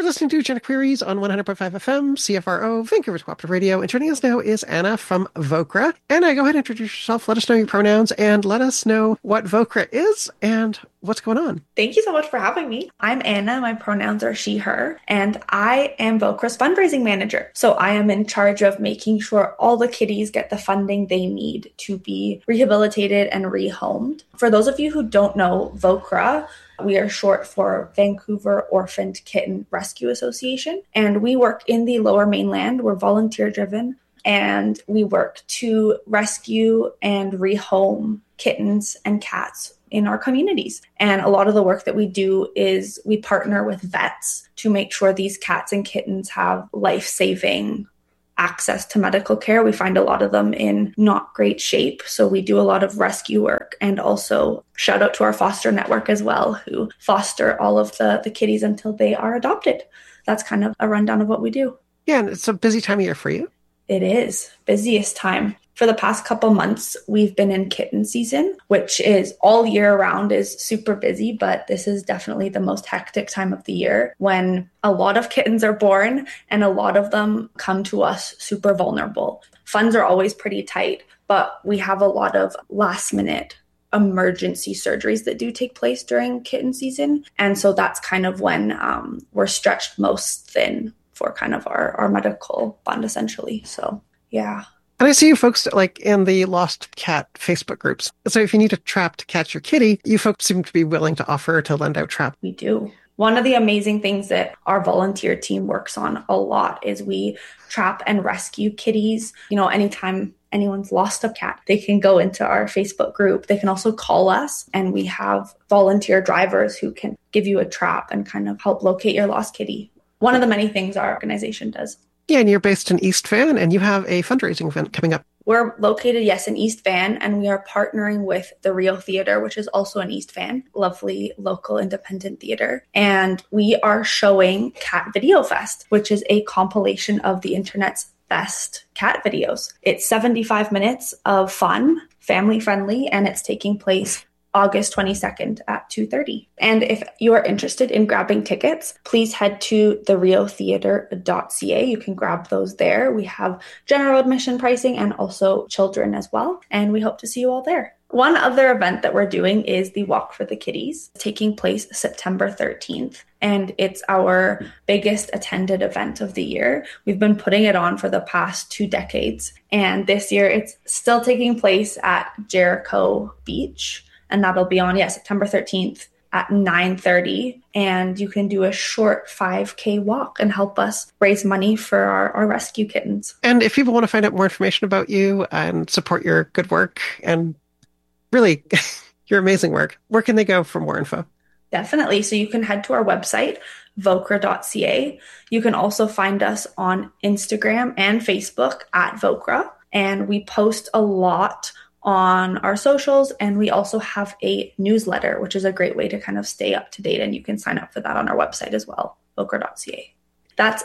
listening to Jenna Queries on 100.5 FM, CFRO, Vancouver's Cooperative Radio. And joining us now is Anna from Vocra. Anna, go ahead and introduce yourself. Let us know your pronouns and let us know what Vocra is and what's going on. Thank you so much for having me. I'm Anna. My pronouns are she, her, and I am Vocra's fundraising manager. So I am in charge of making sure all the kitties get the funding they need to be rehabilitated and rehomed. For those of you who don't know Vocra, we are short for Vancouver Orphaned Kitten Rescue Association, and we work in the Lower Mainland. We're volunteer driven, and we work to rescue and rehome kittens and cats in our communities. And a lot of the work that we do is we partner with vets to make sure these cats and kittens have life-saving access to medical care. We find a lot of them in not great shape. So we do a lot of rescue work, and also shout out to our foster network as well, who foster all of the kitties until they are adopted. That's kind of a rundown of what we do. Yeah, and it's a busy time of year for you. It is. Busiest time. For the past couple months, we've been in kitten season, which is all year round is super busy, but this is definitely the most hectic time of the year when a lot of kittens are born and a lot of them come to us super vulnerable. Funds are always pretty tight, but we have a lot of last minute emergency surgeries that do take place during kitten season. And so that's kind of when we're stretched most thin for kind of our medical fund, essentially. So, yeah. And I see you folks like in the Lost Cat Facebook groups. So if you need a trap to catch your kitty, you folks seem to be willing to offer to lend out trap. We do. One of the amazing things that our volunteer team works on a lot is we trap and rescue kitties. You know, anytime anyone's lost a cat, they can go into our Facebook group. They can also call us, and we have volunteer drivers who can give you a trap and kind of help locate your lost kitty. One of the many things our organization does. Yeah, and you're based in East Van, and you have a fundraising event coming up. We're located, yes, in East Van, and we are partnering with the Rio Theatre, which is also in East Van, lovely local independent theatre. And we are showing Cat Video Fest, which is a compilation of the internet's best cat videos. It's 75 minutes of fun, family friendly, and it's taking place August 22nd at 2:30. And if you are interested in grabbing tickets, please head to theriotheatre.ca. You can grab those there. We have general admission pricing and also children as well. And we hope to see you all there. One other event that we're doing is the Walk for the Kitties, taking place September 13th. And it's our biggest attended event of the year. We've been putting it on for the past 2 decades. And this year it's still taking place at Jericho Beach. And that'll be on, September 13th at 9:30. And you can do a short 5K walk and help us raise money for our rescue kittens. And if people want to find out more information about you and support your good work and really your amazing work, where can they go for more info? Definitely. So you can head to our website, vocra.ca. You can also find us on Instagram and Facebook at Vocra. And we post a lot on our socials, and we also have a newsletter, which is a great way to kind of stay up to date, and you can sign up for that on our website as well, vocra.ca. That's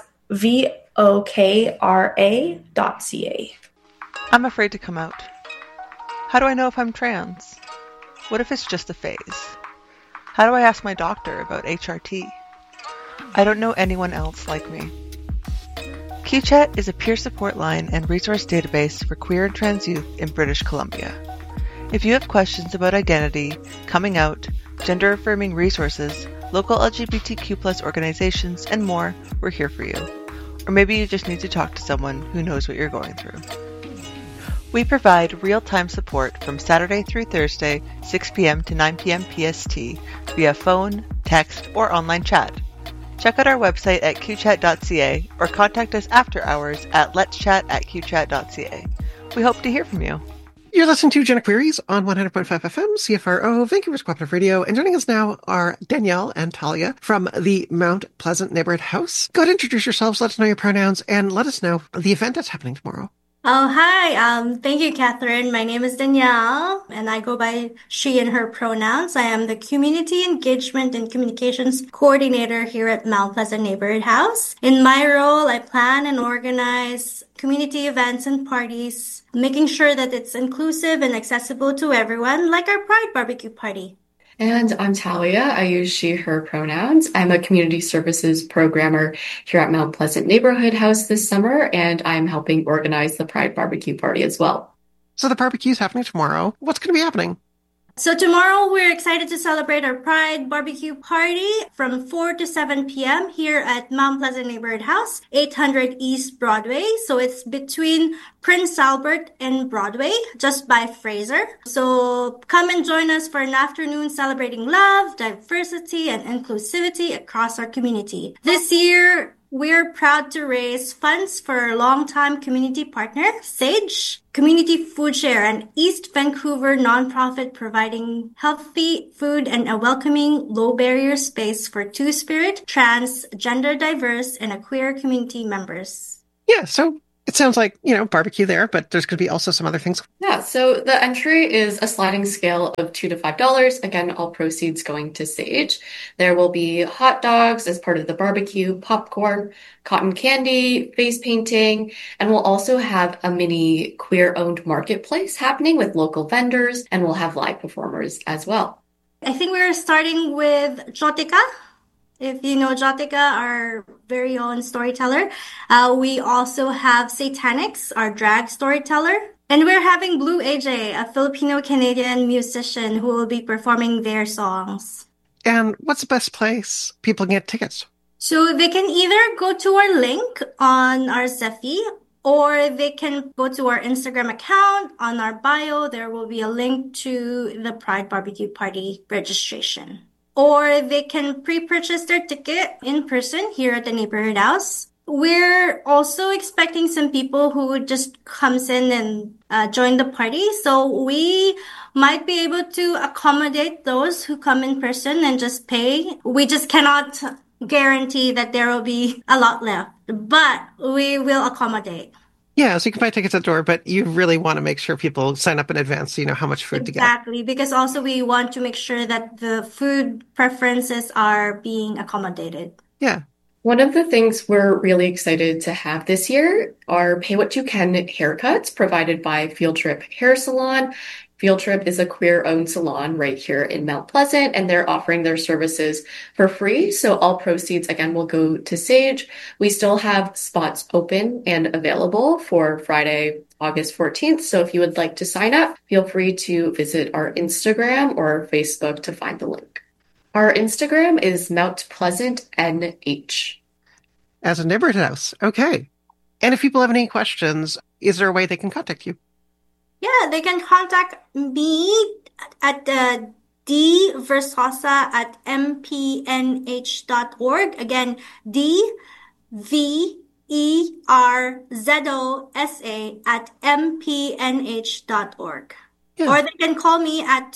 VOKRA.ca. I'm afraid to come out. How do I know if I'm trans? What if it's just a phase? How do I ask my doctor about HRT? I don't know anyone else like me. QChat is a peer support line and resource database for queer and trans youth in British Columbia. If you have questions about identity, coming out, gender-affirming resources, local LGBTQ+ organizations, and more, we're here for you. Or maybe you just need to talk to someone who knows what you're going through. We provide real-time support from Saturday through Thursday, 6 p.m. to 9 p.m. PST, via phone, text, or online chat. Check out our website at qchat.ca or contact us after hours at letschat@qchat.ca. We hope to hear from you. You're listening to Jenna Queries on 100.5 FM, CFRO, Vancouver's Cooperative Radio. And joining us now are Danielle and Talia from the Mount Pleasant Neighborhood House. Go ahead and introduce yourselves, let us know your pronouns, and let us know the event that's happening tomorrow. Oh, hi. Thank you, Catherine. My name is Danielle, and I go by she and her pronouns. I am the Community Engagement and Communications Coordinator here at Mount Pleasant Neighborhood House. In my role, I plan and organize community events and parties, making sure that it's inclusive and accessible to everyone, like our Pride Barbecue Party. And I'm Talia. I use she, her pronouns. I'm a community services programmer here at Mount Pleasant Neighborhood House this summer, and I'm helping organize the Pride Barbecue Party as well. So the barbecue's happening tomorrow. What's going to be happening? So tomorrow we're excited to celebrate our Pride Barbecue Party from 4 to 7 p.m. here at Mount Pleasant Neighborhood House, 800 East Broadway. So it's between Prince Albert and Broadway, just by Fraser. So come and join us for an afternoon celebrating love, diversity, and inclusivity across our community. This year, we're proud to raise funds for our longtime community partner, SAGE, Community Food Share, an East Vancouver nonprofit providing healthy food and a welcoming, low-barrier space for Two-Spirit, trans, gender diverse, and a queer community members. Yeah, so it sounds like, barbecue there, but there's going to be also some other things. Yeah, so the entry is a sliding scale of $2 to $5. Again, all proceeds going to SAGE. There will be hot dogs as part of the barbecue, popcorn, cotton candy, face painting, and we'll also have a mini queer-owned marketplace happening with local vendors, and we'll have live performers as well. I think we're starting with Jotica. If you know Jotica, our very own storyteller. We also have Satanics, our drag storyteller. And we're having Blue AJ, a Filipino-Canadian musician who will be performing their songs. And what's the best place people can get tickets? So they can either go to our link on our Zephy, or they can go to our Instagram account. On our bio, there will be a link to the Pride Barbecue Party registration. Or they can pre-purchase their ticket in person here at the neighborhood house. We're also expecting some people who just comes in and join the party. So we might be able to accommodate those who come in person and just pay. We just cannot guarantee that there will be a lot left, but we will accommodate. Yeah, so you can buy tickets at the door, but you really want to make sure people sign up in advance so you know how much food to get. Exactly, because also we want to make sure that the food preferences are being accommodated. Yeah. One of the things we're really excited to have this year are Pay What You Can haircuts provided by Field Trip Hair Salon. Field Trip is a queer-owned salon right here in Mount Pleasant, and they're offering their services for free. So all proceeds, again, will go to SAGE. We still have spots open and available for Friday, August 14th. So if you would like to sign up, feel free to visit our Instagram or Facebook to find the link. Our Instagram is Mount Pleasant NH. As a neighborhood house. Okay. And if people have any questions, is there a way they can contact you? Yeah, they can contact me at dversosa@mpnh.org. Again, dversosa@mpnh.org. Yeah. Or they can call me at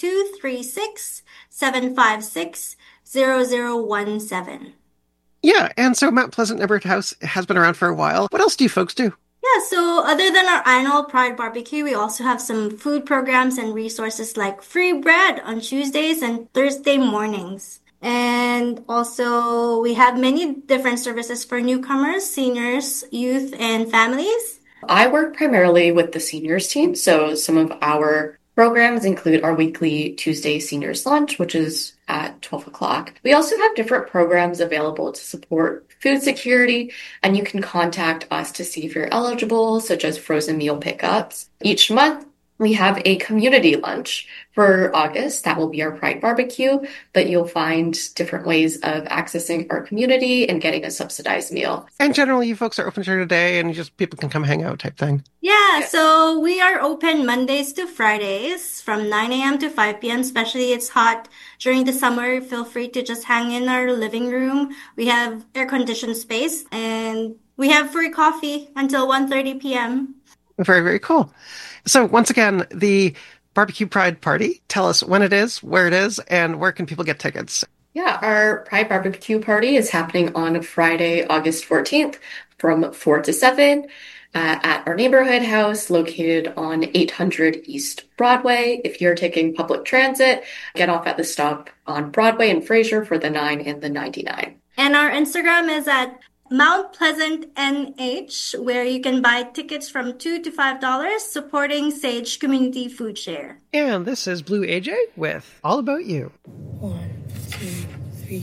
236-756-0017. Yeah, and so Mount Pleasant Neighborhood House has been around for a while. What else do you folks do? Yeah, so other than our annual Pride Barbecue, we also have some food programs and resources like free bread on Tuesdays and Thursday mornings. And also, we have many different services for newcomers, seniors, youth, and families. I work primarily with the seniors team, so some of our programs include our weekly Tuesday seniors lunch, which is at 12 o'clock. We also have different programs available to support food security, and you can contact us to see if you're eligible, such as frozen meal pickups. Each month, we have a community lunch for August. That will be our Pride Barbecue, but you'll find different ways of accessing our community and getting a subsidized meal. And generally, you folks are open during the day and just people can come hang out type thing. Yeah, so we are open Mondays to Fridays from 9 a.m. to 5 p.m., especially it's hot during the summer. Feel free to just hang in our living room. We have air-conditioned space, and we have free coffee until 1:30 p.m. Very, very cool. So once again, the Barbecue Pride Party, tell us when it is, where it is, and where can people get tickets? Yeah, our Pride Barbecue Party is happening on Friday, August 14th from 4 to 7 at our neighborhood house located on 800 East Broadway. If you're taking public transit, get off at the stop on Broadway and Fraser for the 9 and the 99. And our Instagram is at Mount Pleasant NH, where you can buy tickets from $2 to $5, supporting Sage Community Food Share. And this is Blue AJ with All About You. 1,